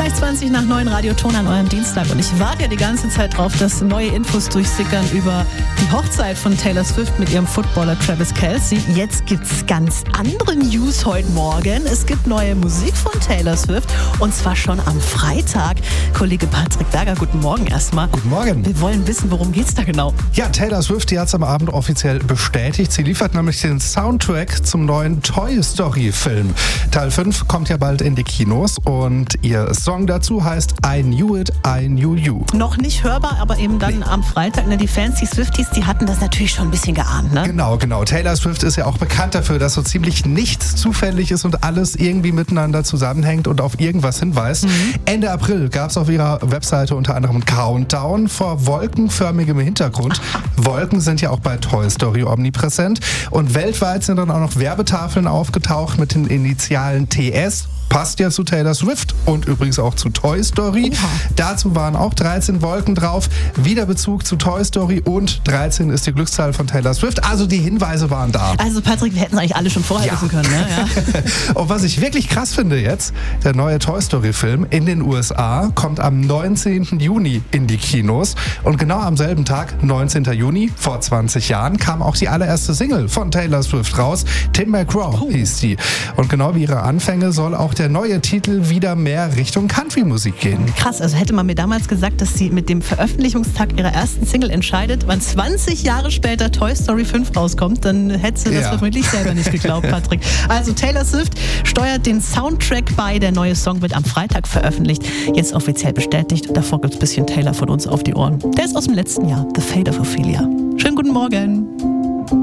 20 nach 9 Radioton an eurem Dienstag. Und ich warte ja die ganze Zeit drauf, dass neue Infos durchsickern über die Hochzeit von Taylor Swift mit ihrem Footballer Travis Kelce. Jetzt gibt's ganz andere News heute Morgen. Es gibt neue Musik von Taylor Swift und zwar schon am Freitag. Kollege Patrick Berger, guten Morgen erstmal. Guten Morgen. Wir wollen wissen, worum geht's da genau? Ja, Taylor Swift, die hat es am Abend offiziell bestätigt. Sie liefert nämlich den Soundtrack zum neuen Toy Story Film. Teil 5 kommt ja bald in die Kinos und ihr Song dazu heißt I Knew It, I Knew You. Noch nicht hörbar, aber eben dann am Freitag. Die Fancy Swifties, die hatten das natürlich schon ein bisschen geahnt, ne? Genau. Taylor Swift ist ja auch bekannt dafür, dass so ziemlich nichts zufällig ist und alles irgendwie miteinander zusammenhängt und auf irgendwas hinweist. Ende April gab es auf ihrer Webseite unter anderem einen Countdown vor wolkenförmigem Hintergrund. Wolken sind ja auch bei Toy Story omnipräsent. Und weltweit sind dann auch noch Werbetafeln aufgetaucht mit den Initialen TS. Passt ja zu Taylor Swift und übrigens auch zu Toy Story. Oha. Dazu waren auch 13 Wolken drauf. Wieder Bezug zu Toy Story und 13 ist die Glückszahl von Taylor Swift. Also die Hinweise waren da. Also Patrick, wir hätten es eigentlich alle schon vorher wissen können. Ne? Ja. Und was ich wirklich krass finde jetzt, der neue Toy Story Film in den USA kommt am 19. Juni in die Kinos. Und genau am selben Tag, 19. Juni, vor 20 Jahren, kam auch die allererste Single von Taylor Swift raus. Tim McGraw hieß die. Und genau wie ihre Anfänge soll auch der neue Titel wieder mehr Richtung Country-Musik gehen. Krass, also hätte man mir damals gesagt, dass sie mit dem Veröffentlichungstag ihrer ersten Single entscheidet, wann 20 Jahre später Toy Story 5 rauskommt, dann hätte sie das vermutlich selber nicht geglaubt, Patrick. Also Taylor Swift steuert den Soundtrack bei. Der neue Song wird am Freitag veröffentlicht. Jetzt offiziell bestätigt. Davor gibt es ein bisschen Taylor von uns auf die Ohren. Der ist aus dem letzten Jahr. The Fate of Ophelia. Schönen guten Morgen.